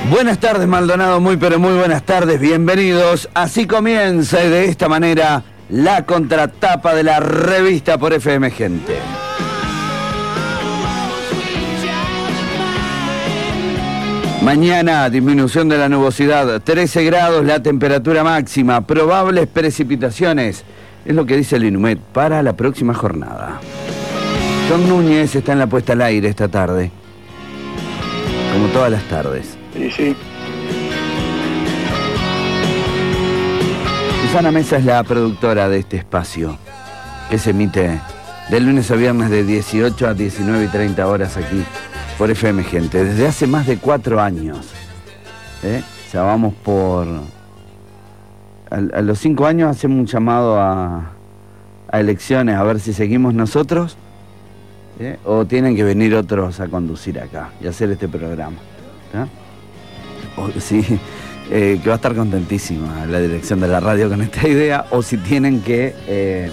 Buenas tardes, Maldonado, muy pero muy buenas tardes, bienvenidos. Así comienza y de esta manera la contratapa de la revista por FM Gente. Mañana, disminución de la nubosidad, 13 grados la temperatura máxima, probables precipitaciones, es lo que dice el INUMED para la próxima jornada. John Núñez está en la puesta al aire esta tarde, como todas las tardes. Sí. Susana Mesa es la productora de este espacio, que se emite de lunes a viernes de 18 a 19 y 30 horas aquí por FM Gente, desde hace más de 4 años. Ya vamos por... A los 5 años hacemos un llamado a elecciones, a ver si seguimos nosotros, o tienen que venir otros a conducir acá y hacer este programa. Sí, que va a estar contentísima la dirección de la radio con esta idea, o si tienen que...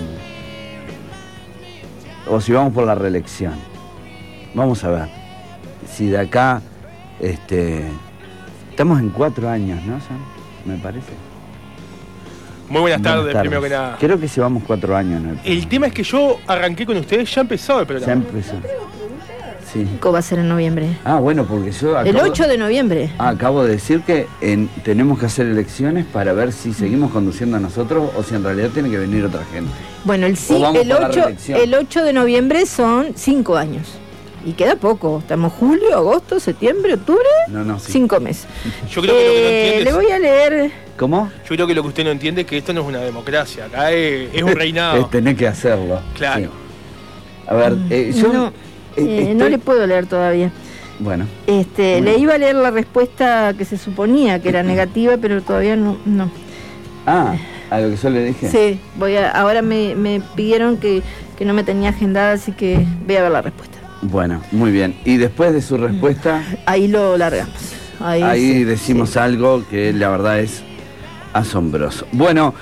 o si vamos por la reelección. Vamos a ver. Si de acá... estamos en 4 años, ¿no, Sam? Me parece. Muy buenas tardes, primero que nada. Creo que si vamos 4 años, ¿no? El tema es que yo arranqué con ustedes, ya empezó el programa. Ya empezó. Sí. Va a ser en noviembre. Bueno, porque yo el 8 de noviembre. Acabo de decir que tenemos que hacer elecciones para ver si seguimos conduciendo a nosotros o si en realidad tiene que venir otra gente. Bueno, el 8 de noviembre son 5 años. Y queda poco. Estamos julio, agosto, septiembre, octubre. Sí. 5 meses. Yo creo que lo que no entiende le voy a leer. ¿Cómo? Yo creo que lo que usted no entiende es que esto no es una democracia. Acá es un reinado. Tenés que hacerlo. Claro. Sí. A ver, yo... No le puedo leer todavía. Bueno. Le iba a leer la respuesta que se suponía que era negativa, pero todavía no. A lo que yo le dije. Sí, ahora me pidieron que no me tenía agendada, así que voy a ver la respuesta. Bueno, muy bien. Y después de su respuesta... Ahí lo largamos. Ahí decimos algo que la verdad es asombroso. Bueno,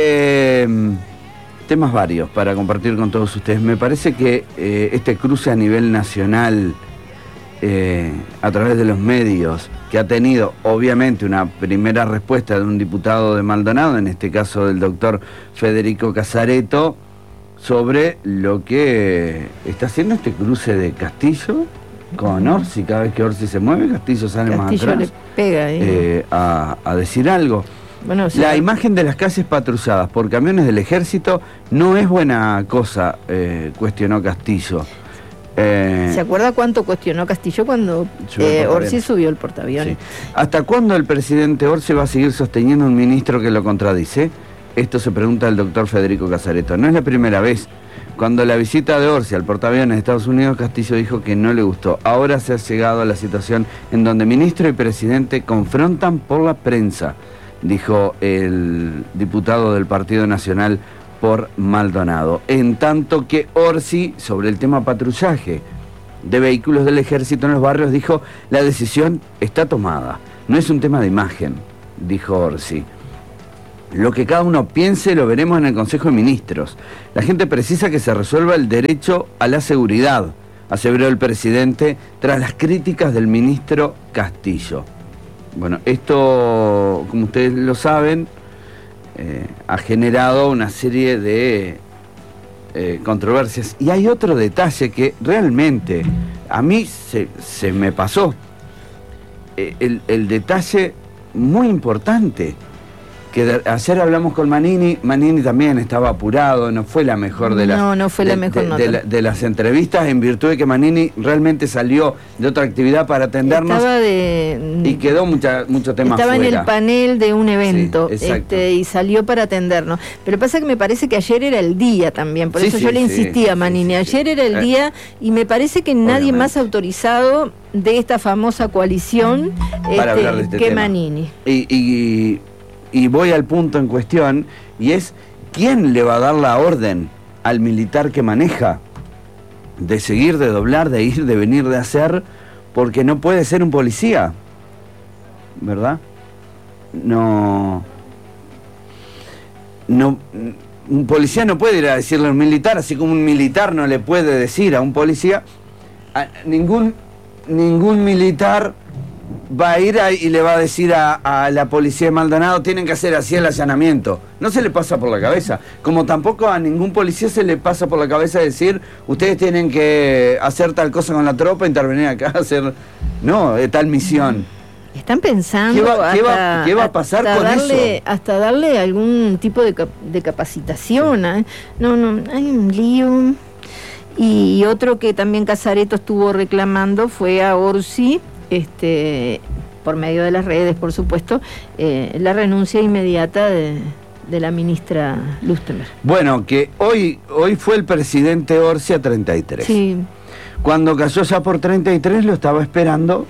temas varios para compartir con todos ustedes. Me parece que este cruce a nivel nacional, a través de los medios, que ha tenido obviamente una primera respuesta de un diputado de Maldonado, en este caso del doctor Federico Casareto, sobre lo que está haciendo este cruce de Castillo con Orsi. Cada vez que Orsi se mueve, Castillo sale más atrás, le pega a decir algo. Bueno, sí, la imagen de las calles patrulladas por camiones del ejército no es buena cosa, cuestionó Castillo. ¿Se acuerda cuánto cuestionó Castillo cuando Orsi subió el portaaviones? Sí. ¿Hasta cuándo el presidente Orsi va a seguir sosteniendo un ministro que lo contradice? Esto se pregunta el doctor Federico Casareto. No es la primera vez. Cuando la visita de Orsi al portaaviones de Estados Unidos, Castillo dijo que no le gustó. Ahora se ha llegado a la situación en donde ministro y presidente confrontan por la prensa, dijo el diputado del Partido Nacional por Maldonado. En tanto que Orsi, sobre el tema patrullaje de vehículos del ejército en los barrios, dijo: la decisión está tomada. No es un tema de imagen, dijo Orsi. Lo que cada uno piense lo veremos en el Consejo de Ministros. La gente precisa que se resuelva el derecho a la seguridad, aseveró el presidente tras las críticas del ministro Castillo. Bueno, esto, como ustedes lo saben, ha generado una serie de controversias. Y hay otro detalle que realmente a mí se me pasó. El detalle muy importante, que ayer hablamos con Manini también estaba apurado, no fue la mejor de las de las entrevistas, en virtud de que Manini realmente salió de otra actividad para atendernos y quedó mucho tema estaba fuera. En el panel de un evento, sí, y salió para atendernos. Pero pasa que me parece que ayer era el día también, por eso yo le insistía a Manini, ayer era el día, y me parece que nadie más autorizado de esta famosa coalición para hablar de este que tema. Manini. Y voy al punto en cuestión, y es: ¿quién le va a dar la orden al militar que maneja de seguir, de doblar, de ir, de venir, de hacer? Porque no puede ser un policía, ¿verdad? No, un policía no puede ir a decirle a un militar, así como un militar no le puede decir a un policía. Ningún militar va a ir y le va a decir a la policía de Maldonado, tienen que hacer así el allanamiento. No se le pasa por la cabeza. Como tampoco a ningún policía se le pasa por la cabeza decir, ustedes tienen que hacer tal cosa con la tropa, intervenir acá, hacer... No, tal misión. Están pensando ¿Qué va a pasar con eso? Hasta darle algún tipo de capacitación. No, hay un lío. Y otro que también Casareto estuvo reclamando fue a Orsi, por medio de las redes, por supuesto, la renuncia inmediata de la ministra Lustenberg. Bueno, que hoy fue el presidente Orsi a 33. Sí. Cuando cayó ya por 33 lo estaba esperando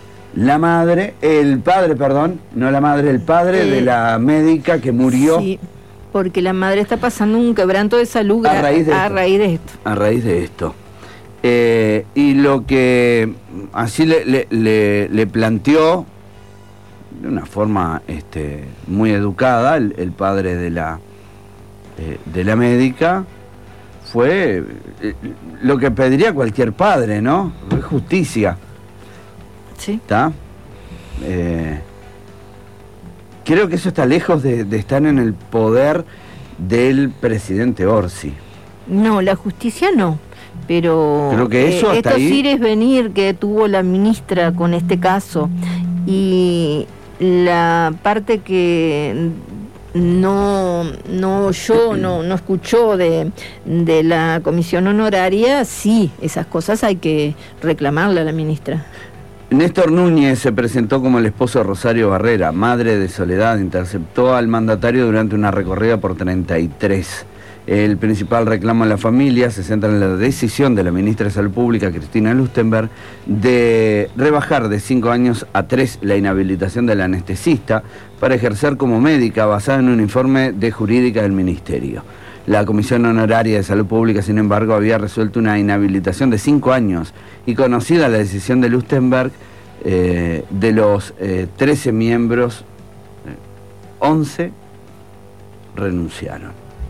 el padre de la médica que murió. Sí, porque la madre está pasando un quebranto de salud a raíz de esto. Y lo que así le planteó de una forma muy educada el padre de la médica fue lo que pediría cualquier padre, ¿no? Justicia. Sí. ¿Está? Creo que eso está lejos de estar en el poder del presidente Orsi. No, la justicia no. Pero creo que eso hasta estos ahí... ires venir que tuvo la ministra con este caso y la parte que no escuchó de la comisión honoraria, sí, esas cosas hay que reclamarle a la ministra. Néstor Núñez se presentó como el esposo de Rosario Barrera, madre de Soledad, interceptó al mandatario durante una recorrida por 33. El principal reclamo de la familia se centra en la decisión de la ministra de Salud Pública, Cristina Lustenberg, de rebajar de 5 años a 3 la inhabilitación del anestesista para ejercer como médica basada en un informe de jurídica del ministerio. La Comisión Honoraria de Salud Pública, sin embargo, había resuelto una inhabilitación de 5 años y conocida la decisión de Lustenberg, de los 13 miembros, 11 renunciaron.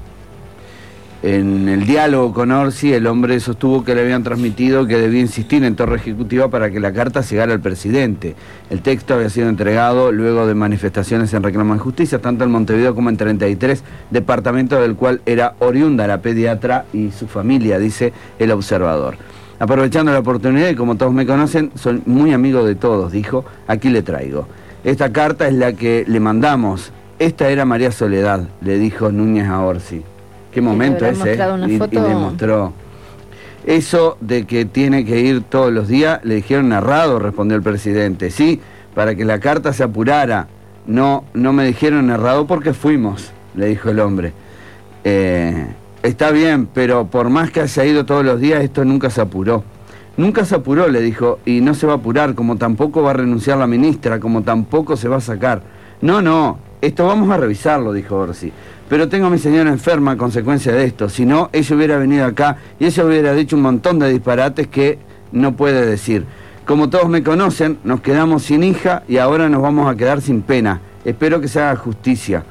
En el diálogo con Orsi, el hombre sostuvo que le habían transmitido que debía insistir en Torre Ejecutiva para que la carta llegara al presidente. El texto había sido entregado luego de manifestaciones en reclamo de justicia, tanto en Montevideo como en 33, departamento del cual era oriunda la pediatra y su familia, dice el observador. Aprovechando la oportunidad, y como todos me conocen, soy muy amigo de todos, dijo, aquí le traigo. Esta carta es la que le mandamos. Esta era María Soledad, le dijo Núñez a Orsi. Qué momento ese, y le mostró. Eso de que tiene que ir todos los días, le dijeron errado, respondió el presidente. Sí, para que la carta se apurara. No me dijeron errado porque fuimos, le dijo el hombre. Está bien, pero por más que haya ido todos los días, esto nunca se apuró. Nunca se apuró, le dijo, y no se va a apurar, como tampoco va a renunciar la ministra, como tampoco se va a sacar. No, esto vamos a revisarlo, dijo Orsi. Pero tengo a mi señora enferma a consecuencia de esto. Si no, ella hubiera venido acá y ella hubiera dicho un montón de disparates que no puede decir. Como todos me conocen, nos quedamos sin hija y ahora nos vamos a quedar sin pena. Espero que se haga justicia.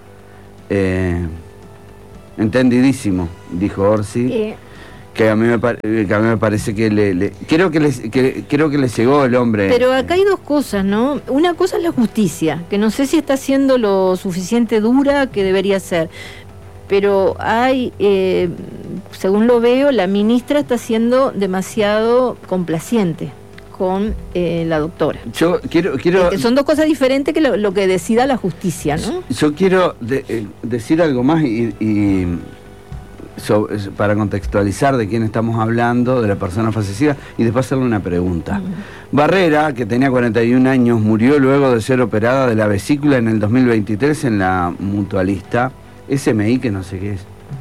Entendidísimo, dijo Orsi. Que a mí me parece que creo que le llegó el hombre. Pero acá hay dos cosas, ¿no? Una cosa es la justicia, que no sé si está siendo lo suficiente dura que debería ser. Pero hay, según lo veo, la ministra está siendo demasiado complaciente con la doctora. Yo quiero que son dos cosas diferentes que lo que decida la justicia, ¿no? Yo quiero decir algo más para contextualizar de quién estamos hablando, de la persona fallecida, y después hacerle una pregunta. Barrera, que tenía 41 años, murió luego de ser operada de la vesícula en el 2023 en la mutualista SMI, que no sé qué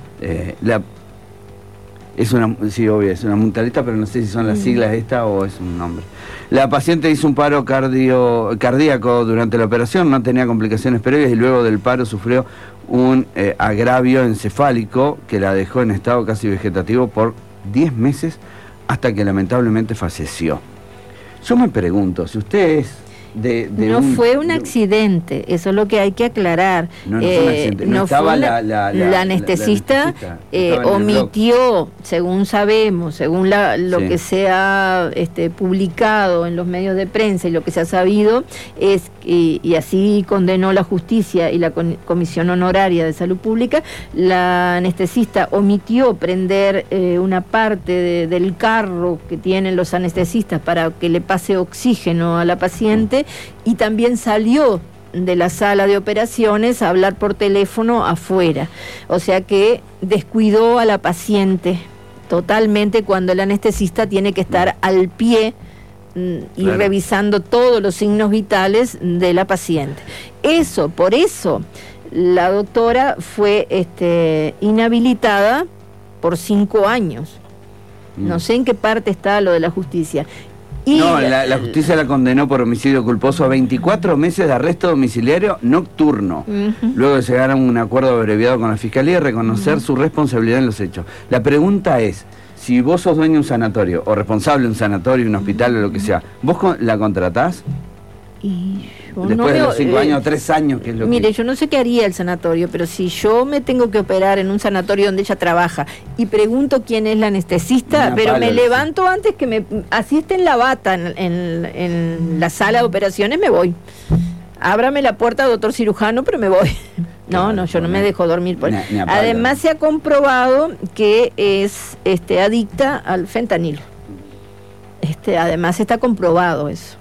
es. Sí, obvio, es una mutualista, pero no sé si son las siglas esta o es un nombre. La paciente hizo un paro cardíaco durante la operación, no tenía complicaciones previas y luego del paro sufrió un agravio encefálico que la dejó en estado casi vegetativo por 10 meses hasta que lamentablemente falleció. Yo me pregunto, si usted es No fue un accidente, eso es lo que hay que aclarar. No fue un accidente. No estaba la anestesista omitió, según sabemos, según lo que se ha publicado en los medios de prensa y lo que se ha sabido, y así condenó la justicia y la Comisión Honoraria de Salud Pública, la anestesista omitió prender una parte del carro que tienen los anestesistas para que le pase oxígeno a la paciente, y también salió de la sala de operaciones a hablar por teléfono afuera. O sea que descuidó a la paciente totalmente, cuando el anestesista tiene que estar al pie y revisando todos los signos vitales de la paciente. Por eso la doctora fue inhabilitada por 5 años. No sé en qué parte está lo de la justicia. La justicia la condenó por homicidio culposo a 24 meses de arresto domiciliario nocturno. Luego de llegar a un acuerdo abreviado con la Fiscalía y reconocer su responsabilidad en los hechos. La pregunta es, si vos sos dueño de un sanatorio, o responsable de un sanatorio, un hospital o lo que sea, ¿vos la contratás? Después de los 5 años o 3 años, que es lo mire, yo no sé qué haría el sanatorio, pero si yo me tengo que operar en un sanatorio donde ella trabaja y pregunto quién es la anestesista, pero me levanto antes que así esté en la bata en la sala de operaciones, me voy. Ábrame la puerta, doctor cirujano, pero me voy. Yo no me dejo dormir. Además se ha comprobado que es adicta al fentanilo. Además está comprobado eso.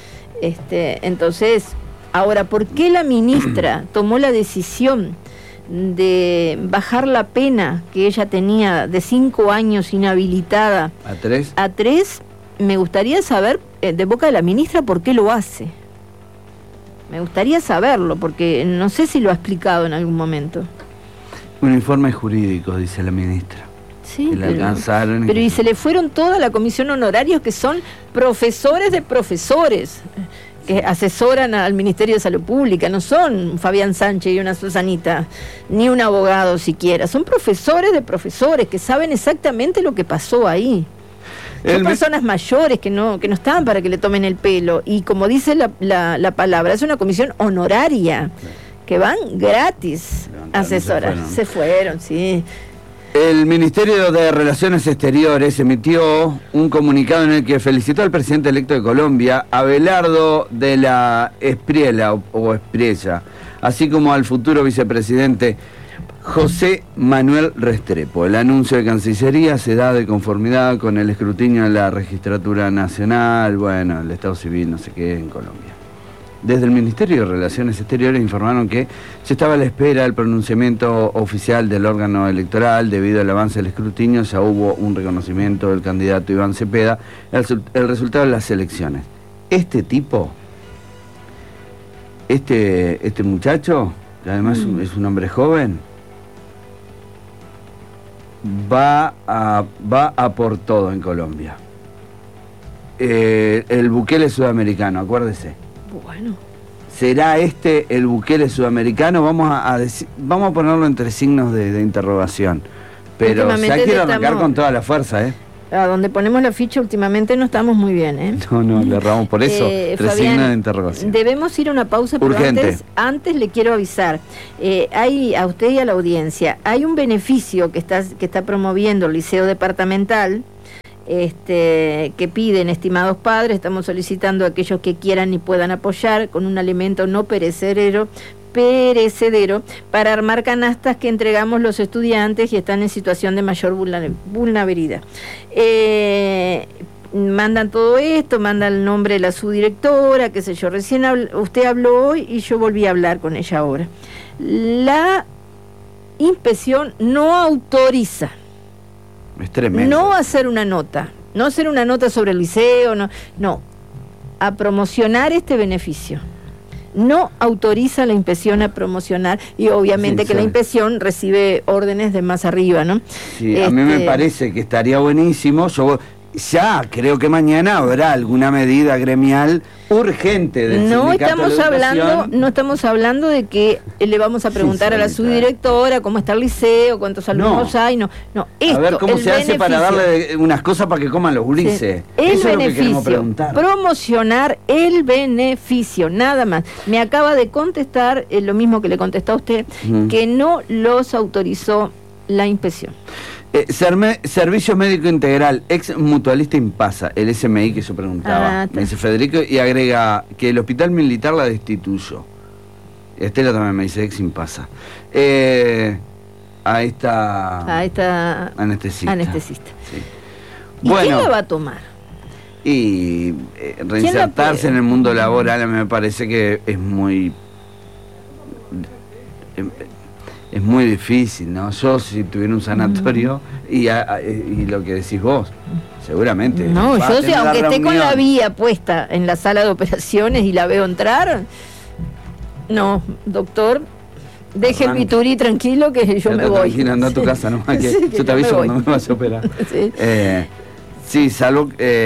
Entonces, ahora, ¿por qué la ministra tomó la decisión de bajar la pena que ella tenía de 5 años inhabilitada a 3? A 3, me gustaría saber de boca de la ministra por qué lo hace. Me gustaría saberlo, porque no sé si lo ha explicado en algún momento. Un informe jurídico, dice la ministra. Sí, pero y se le fueron toda la comisión honoraria, que son profesores de profesores, que asesoran al Ministerio de Salud Pública, no son Fabián Sánchez y una Susanita, ni un abogado siquiera, son profesores de profesores que saben exactamente lo que pasó ahí. Son personas mayores que no estaban para que le tomen el pelo, y como dice la palabra, es una comisión honoraria, que van gratis a asesorar. Se fueron, sí. El Ministerio de Relaciones Exteriores emitió un comunicado en el que felicitó al presidente electo de Colombia, Abelardo de la Espriella, o Espriella, así como al futuro vicepresidente José Manuel Restrepo. El anuncio de Cancillería se da de conformidad con el escrutinio de la Registratura Nacional, el Estado Civil, no sé qué, en Colombia. Desde el Ministerio de Relaciones Exteriores informaron que se estaba a la espera del pronunciamiento oficial del órgano electoral. Debido al avance del escrutinio, ya hubo un reconocimiento del candidato Iván Cepeda, el resultado de las elecciones. Este muchacho, que además es un hombre joven, va a por todo en Colombia. El Bukele sudamericano, acuérdese. Bueno. ¿Será el Bukele sudamericano? Vamos a ponerlo entre signos de interrogación. Pero ya quiero arrancar con toda la fuerza, A donde ponemos la ficha últimamente no estamos muy bien, No, le erramos por eso. 3 Fabián, signos de interrogación. Debemos ir a una pausa, pero antes le quiero avisar. Hay a usted y a la audiencia, hay un beneficio que está promoviendo el Liceo Departamental, que piden, estimados padres, estamos solicitando a aquellos que quieran y puedan apoyar con un alimento no perecedero para armar canastas que entregamos los estudiantes y están en situación de mayor vulnerabilidad. Mandan todo esto, mandan el nombre de la subdirectora, qué sé yo, recién usted habló hoy y yo volví a hablar con ella ahora. La inspección no autoriza. Es tremendo. No hacer una nota sobre el liceo, no, a promocionar este beneficio. No autoriza la inspección a promocionar, y obviamente que la inspección recibe órdenes de más arriba, ¿no? Sí, a mí me parece que estaría buenísimo. ya creo que mañana habrá alguna medida gremial urgente del sindicato de educación. No estamos hablando de que le vamos a preguntar a la subdirectora cómo está el liceo, cuántos alumnos hay, no. Esto, a ver cómo se hace para darle unas cosas para que coman los gurises. El Eso beneficio, es lo que queremos preguntar. Promocionar el beneficio, nada más. Me acaba de contestar lo mismo que le contestó a usted, que no los autorizó la inspección. Servicio Médico Integral, ex mutualista Impasa, el SMI que yo preguntaba, me dice Federico, y agrega que el hospital militar la destituyó. Estela también me dice ex Impasa. A esta anestesista. Sí. ¿Y quién la va a tomar? Y reinsertarse en el mundo laboral me parece que es muy difícil, ¿no? Yo si tuviera un sanatorio y lo que decís vos, seguramente. No, yo sí, aunque esté con la vía puesta en la sala de operaciones y la veo entrar, no, doctor, deje el biturí tranquilo que yo me voy. Tranquilo, anda a tu casa nomás, que sí, yo te aviso cuando me vas a operar. Sí, salvo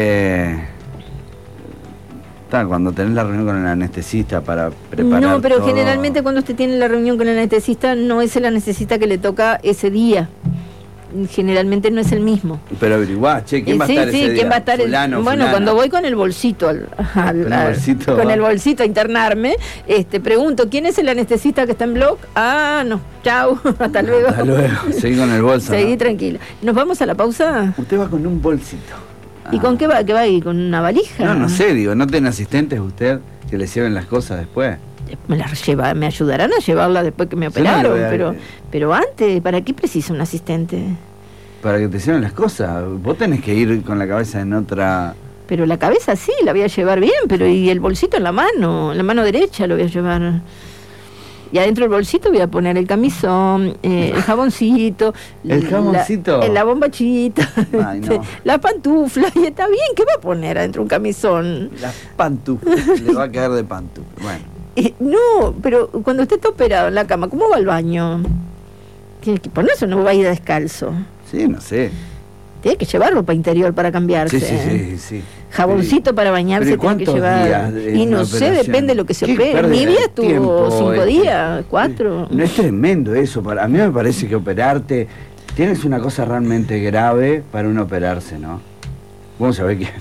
cuando tenés la reunión con el anestesista para preparar. No, pero todo. Generalmente cuando usted tiene la reunión con el anestesista no es el anestesista que le toca ese día. Generalmente no es el mismo. Pero averiguá, ¿quién va a estar ese día? ¿Quién va a estar? Bueno, cuando voy con el bolsito con el bolsito a internarme, pregunto, ¿quién es el anestesista que está en block? No, chau, hasta luego. Hasta luego, seguí con el bolso. Seguí tranquila. ¿Nos vamos a la pausa? Usted va con un bolsito. ¿Y con qué va? ¿Qué va ahí? ¿Con una valija? No sé, ¿no tiene asistentes usted que le lleven las cosas después? Me ayudarán a llevarla después que me operaron, pero antes, ¿para qué precisa un asistente? Para que te lleven las cosas. Vos tenés que ir con la cabeza en otra... Pero la cabeza sí, la voy a llevar bien, pero y el bolsito en la mano derecha lo voy a llevar. Y adentro del bolsito voy a poner el camisón, el jaboncito. ¿El jaboncito? La bombachita, ay, no. la pantufla. Y está bien, ¿qué va a poner adentro un camisón? Las pantuflas, le va a caer de pantufla. Bueno. No, pero cuando usted está operado en la cama, ¿cómo va al baño? Tiene que ponerse, no va a ir descalzo. Sí, no sé. Tiene que llevar ropa interior para cambiarse. Sí. Jaboncito para bañarse tiene que llevar. Y no sé, depende de lo que se opere. Mi vida estuvo 5 días, 4. No es tremendo eso. A mí me parece que operarte... Tienes una cosa realmente grave para uno operarse, ¿no? Vamos a ver qué...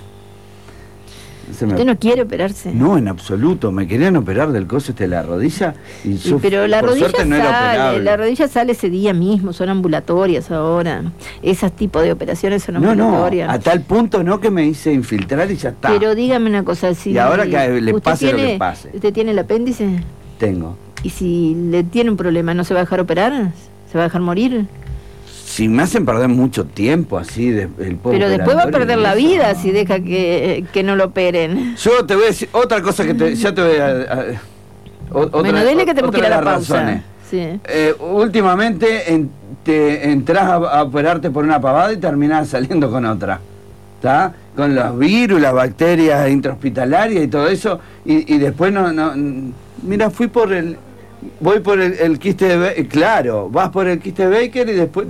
¿Usted no quiere operarse? No, en absoluto. Me querían operar del coso de la rodilla y yo, pero la rodilla suerte, no era operable. La rodilla sale ese día mismo, son ambulatorias ahora. Esos tipos de operaciones son ambulatorias. No, a tal punto no que me hice infiltrar y ya está. Pero dígame una cosa así. Y ahora que le pase lo que pase. ¿Usted tiene el apéndice? Tengo. ¿Y si le tiene un problema, no se va a dejar operar? ¿Se va a dejar morir? Si me hacen perder mucho tiempo así, pero después va a perder la vida si deja que no lo operen. Yo te voy a decir otra cosa que ya te voy a bueno, dile que tenemos que ir a la pausa. Sí. Últimamente te entras a operarte por una pavada y terminás saliendo con otra. ¿Está? Con los virus, las bacterias intrahospitalarias y todo eso. Y después no. Mira, voy por el quiste de Baker, claro, vas por el quiste de Baker y después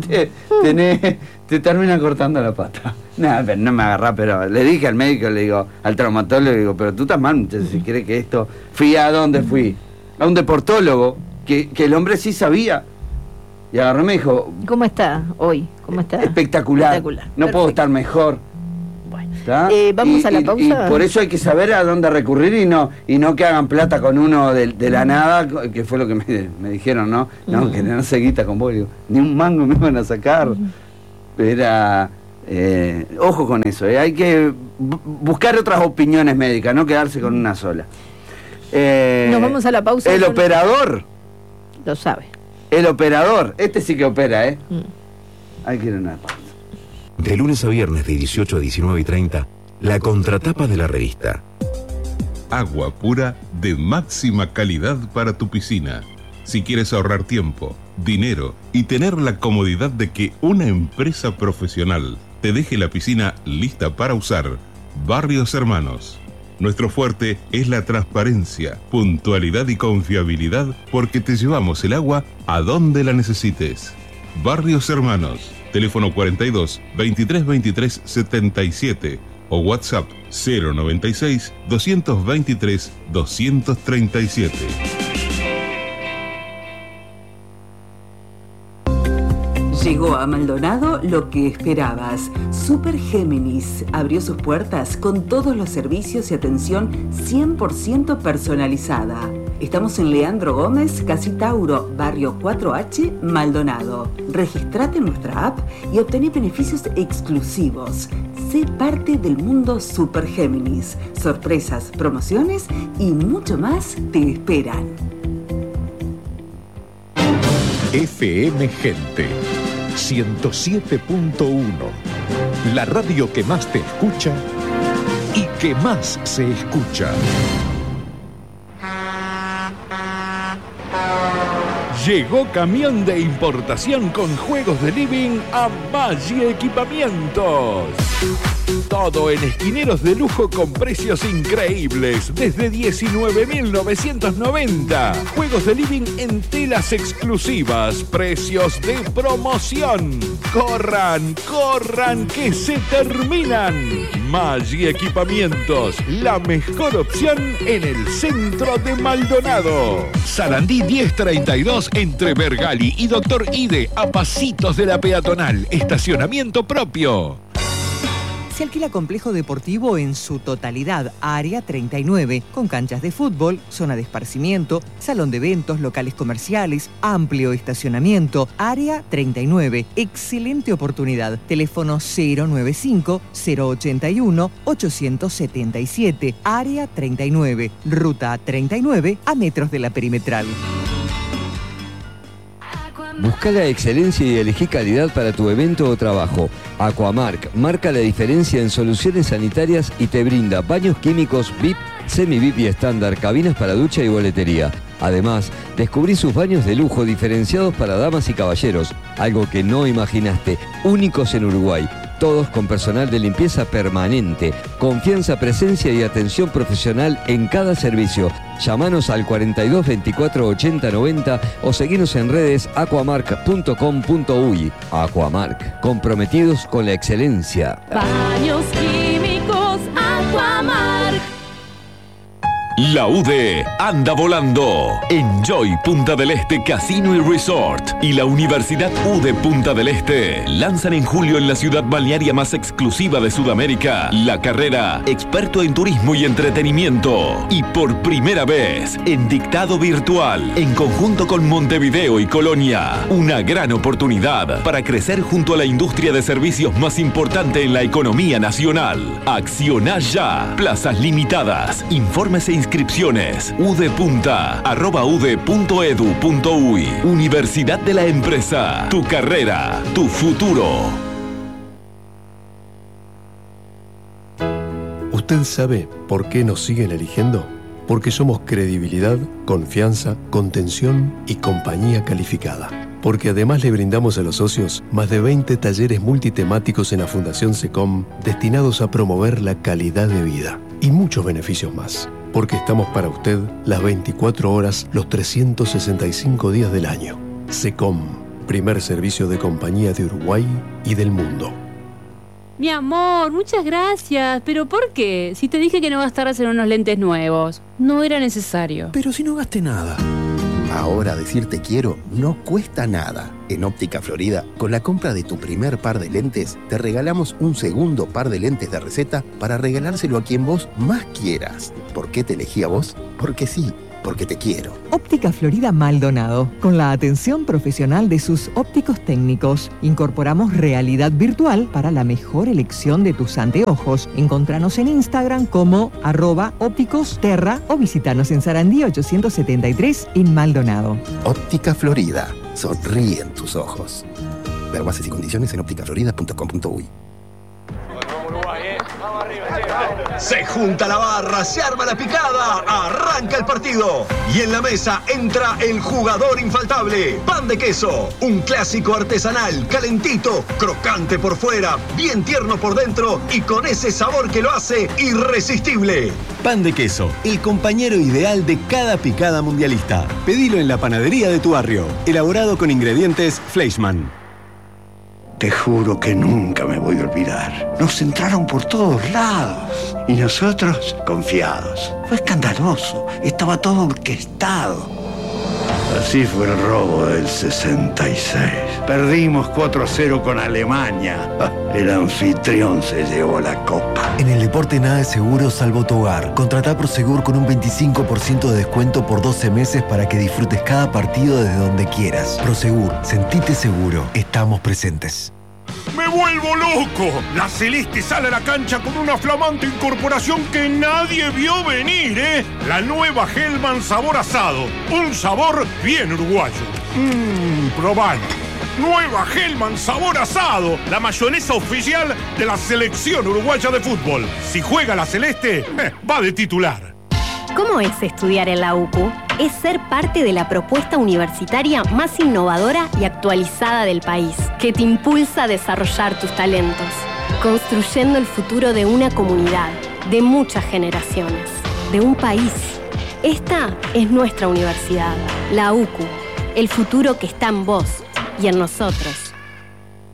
te termina cortando la pata. Pero no me agarrá, pero le dije al médico, le digo, al traumatólogo, le digo, pero tú estás mal, muchachos, si crees que esto... ¿A dónde fui? A un deportólogo, que el hombre sí sabía. Y agarró y me dijo... ¿Cómo está hoy? ¿Cómo está? Espectacular. No Perfecto. Puedo estar mejor. Vamos a la pausa. Y por eso hay que saber a dónde recurrir y no que hagan plata con uno de la nada, que fue lo que me dijeron, ¿no? No, que no se quita con vos, digo, ni un mango me van a sacar. Era... ojo con eso, hay que buscar otras opiniones médicas, no quedarse con una sola. Nos vamos a la pausa. El operador. Lo sabe. El operador, sí que opera, Hay que ir a una pausa. De lunes a viernes de 18 a 19:30, la contratapa de la revista. Agua pura de máxima calidad para tu piscina. Si quieres ahorrar tiempo, dinero y tener la comodidad de que una empresa profesional te deje la piscina lista para usar, Barrios Hermanos. Nuestro fuerte es la transparencia, puntualidad y confiabilidad porque te llevamos el agua a donde la necesites. Barrios Hermanos. teléfono 42 23 23 77 o WhatsApp 096 223 237. Llegó a Maldonado lo que esperabas. Super Géminis abrió sus puertas con todos los servicios y atención 100% personalizada. Estamos en Leandro Gómez, Casi Tauro, barrio 4H, Maldonado. Registrate en nuestra app y obtené beneficios exclusivos. Sé parte del mundo Super Géminis. Sorpresas, promociones y mucho más te esperan. FM Gente 107.1, la radio que más te escucha y que más se escucha. Llegó camión de importación con juegos de living a Maggi Equipamientos. Todo en esquineros de lujo con precios increíbles, desde 19.990. Juegos de living en telas exclusivas, precios de promoción. ¡Corran, corran, que se terminan! Maggi Equipamientos, la mejor opción en el centro de Maldonado. Sarandí 1032 entre Bergali y Doctor Ide, a pasitos de la peatonal. Estacionamiento propio. Se alquila complejo deportivo en su totalidad, Área 39, con canchas de fútbol, zona de esparcimiento, salón de eventos, locales comerciales, amplio estacionamiento, Área 39. Excelente oportunidad. Teléfono 095-081-877, Área 39, Ruta 39, a metros de la perimetral. Busca la excelencia y elegí calidad para tu evento o trabajo. Aquamark marca la diferencia en soluciones sanitarias y te brinda baños químicos VIP, semi-VIP y estándar, cabinas para ducha y boletería. Además, descubrí sus baños de lujo diferenciados para damas y caballeros, algo que no imaginaste, únicos en Uruguay. Todos con personal de limpieza permanente, confianza, presencia y atención profesional en cada servicio. Llámanos al 42 24 80 90 o seguinos en redes aquamark.com.uy. Aquamark, comprometidos con la excelencia. Baños químicos Aquamark. La UDE anda volando. Enjoy Punta del Este Casino y Resort y la Universidad UDE Punta del Este lanzan en julio en la ciudad balnearia más exclusiva de Sudamérica la carrera Experto en Turismo y Entretenimiento. Y por primera vez en dictado virtual, en conjunto con Montevideo y Colonia. Una gran oportunidad para crecer junto a la industria de servicios más importante en la economía nacional. Acciona ya. Plazas limitadas. Informes e inscripciones udepunta@ude.edu.uy. Universidad de la Empresa. Tu carrera, tu futuro. ¿Usted sabe por qué nos siguen eligiendo? Porque somos credibilidad, confianza, contención y compañía calificada. Porque además le brindamos a los socios más de 20 talleres multitemáticos en la Fundación SECOM destinados a promover la calidad de vida y muchos beneficios más. Porque estamos para usted las 24 horas, los 365 días del año. SECOM, primer servicio de compañía de Uruguay y del mundo. Mi amor, muchas gracias. ¿Pero por qué? Si te dije que no gastaras en unos lentes nuevos. No era necesario. Pero si no gasté nada. Ahora decir te quiero no cuesta nada. En Óptica Florida, con la compra de tu primer par de lentes, te regalamos un segundo par de lentes de receta para regalárselo a quien vos más quieras. ¿Por qué te elegí a vos? Porque sí, porque te quiero. Óptica Florida Maldonado, con la atención profesional de sus ópticos técnicos. Incorporamos realidad virtual para la mejor elección de tus anteojos. Encontranos en Instagram como @ópticosterra o visitanos en Sarandí 873 en Maldonado. Óptica Florida, sonríen tus ojos. Ver bases y condiciones en ópticaflorida.com.uy. Se junta la barra, se arma la picada, arranca el partido. Y en la mesa entra el jugador infaltable. Pan de queso, un clásico artesanal, calentito, crocante por fuera, bien tierno por dentro y con ese sabor que lo hace irresistible. Pan de queso, el compañero ideal de cada picada mundialista. Pedilo en la panadería de tu barrio, elaborado con ingredientes Fleischmann. Te juro que nunca me voy a olvidar. Nos entraron por todos lados y nosotros confiados. Fue escandaloso, estaba todo orquestado. Así fue el robo del 66. Perdimos 4-0 con Alemania. El anfitrión se llevó la copa. En el deporte nada es seguro salvo tu hogar. Contratá Prosegur con un 25% de descuento por 12 meses para que disfrutes cada partido desde donde quieras. Prosegur, sentite seguro. Estamos presentes. ¡Me vuelvo loco! La Celeste sale a la cancha con una flamante incorporación que nadie vio venir, ¿eh? La nueva Hellman sabor asado. Un sabor bien uruguayo. Probalo. Nueva Hellman sabor asado. La mayonesa oficial de la selección uruguaya de fútbol. Si juega la Celeste, va de titular. ¿Cómo es estudiar en la UCU? Es ser parte de la propuesta universitaria más innovadora y actualizada del país, que te impulsa a desarrollar tus talentos, construyendo el futuro de una comunidad, de muchas generaciones, de un país. Esta es nuestra universidad, la UCU, el futuro que está en vos y en nosotros.